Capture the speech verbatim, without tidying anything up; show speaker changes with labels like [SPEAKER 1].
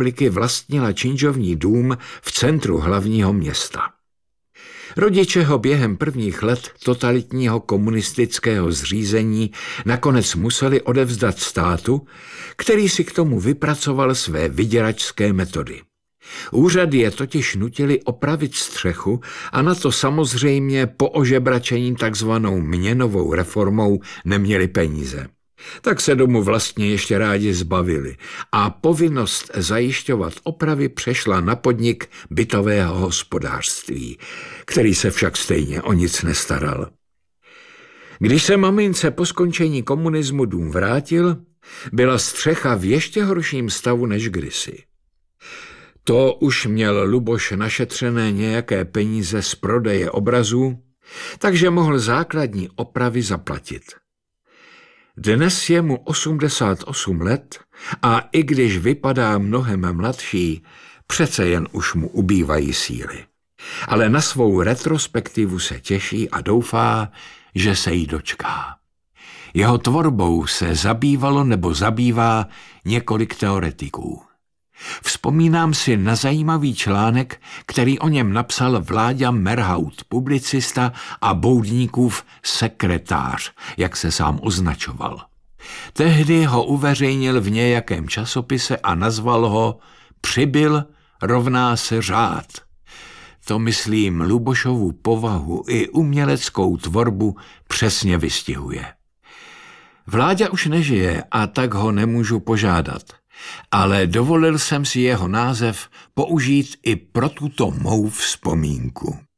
[SPEAKER 1] republiky vlastnila činžovní dům v centru hlavního města. Rodiče ho během prvních let totalitního komunistického zřízení nakonec museli odevzdat státu, který si k tomu vypracoval své vyděračské metody. Úřady je totiž nutili opravit střechu a na to samozřejmě po ožebračení takzvanou měnovou reformou neměli peníze. Tak se domu vlastně ještě rádi zbavili a povinnost zajišťovat opravy přešla na podnik bytového hospodářství, který se však stejně o nic nestaral. Když se mamince po skončení komunismu dům vrátil, byla střecha v ještě horším stavu než kdysi. To už měl Luboš našetřené nějaké peníze z prodeje obrazů, takže mohl základní opravy zaplatit. Dnes je mu osmdesát osm let a i když vypadá mnohem mladší, přece jen už mu ubývají síly. Ale na svou retrospektivu se těší a doufá, že se jí dočká. Jeho tvorbou se zabývalo nebo zabývá několik teoretiků. Vzpomínám si na zajímavý článek, který o něm napsal Vláďa Merhaut, publicista a Boudníkův sekretář, jak se sám označoval. Tehdy ho uveřejnil v nějakém časopise a nazval ho Přibyl rovná se řád. To, myslím, Lubošovu povahu i uměleckou tvorbu přesně vystihuje. Vláďa už nežije a tak ho nemůžu požádat, ale dovolil jsem si jeho název použít i pro tuto mou vzpomínku.